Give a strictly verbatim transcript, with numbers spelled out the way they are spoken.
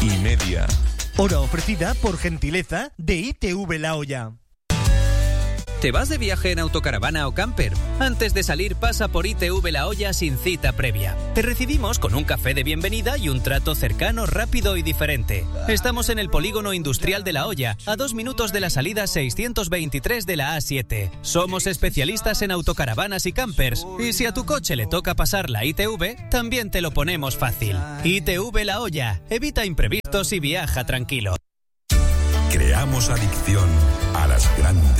y media. Hora ofrecida por gentileza de I T V La Hoya. ¿Te vas de viaje en autocaravana o camper? Antes de salir pasa por I T V La Hoya sin cita previa. Te recibimos con un café de bienvenida y un trato cercano, rápido y diferente. Estamos en el Polígono Industrial de La Hoya, a dos minutos de la salida seiscientos veintitrés de la A siete. Somos especialistas en autocaravanas y campers. Y si a tu coche le toca pasar la I T V, también te lo ponemos fácil. I T V La Hoya. Evita imprevistos y viaja tranquilo. Creamos adicción a las grandes